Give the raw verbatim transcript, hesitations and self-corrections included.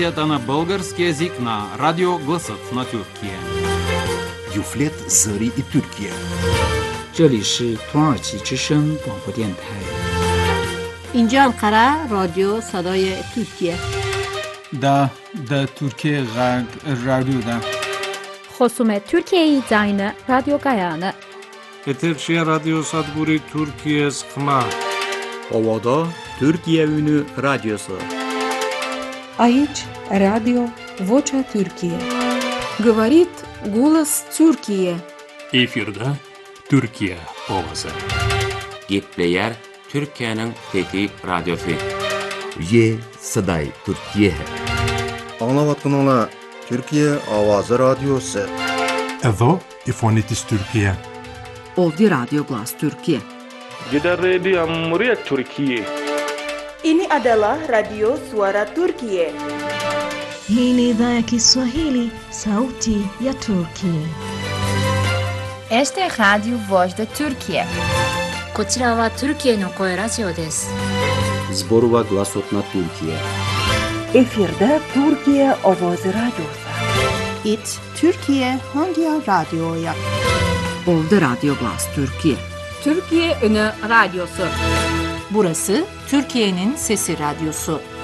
трансмисията на български език на Радио Гласът на Türkiye. Юфлет Зари и Türkiye. 这里是土耳其之声广播电台。 اینجا انقره رادیو صدای ترکیه. دا دا ترکیه غرب رادیو دا. خصوم ترکیه زاین رادیو گایانه. Eterşehir Radyo Sadburi Türkiye Sıkma. Ovada Türkiye Ünü Radyosu. Aici Radio Vocea Türkiye. Говорит голос Türkiye. Efirde Türkiye ovası. Gepleyer Türkiye'nin Fethi Radyosu. Ye Saday Türkiye. Anlavatın Türkiye Avazı Radyosu. Edo İfonitis Türkiye. Ovdje Radio Glas Türkiye. Gider Radio Cumhuriyet Türkiye. Ini adalah Radio Suara Türkiye. Hii ni idhaa ya Kiswahili, Sauti ya Turkiye. Este Radio Voz da Türkiye. こちらはトルキエの声ラジオです。 Zborova Glasotna Türkiye. Efirde Türkiye Avazı Radyosu. It Türkiye Hangi Radyo'ya? Ovdje Radio Glas Türkiye. Türkiye Ünü Radyosu. Burası Türkiye'nin Sesi Radyosu.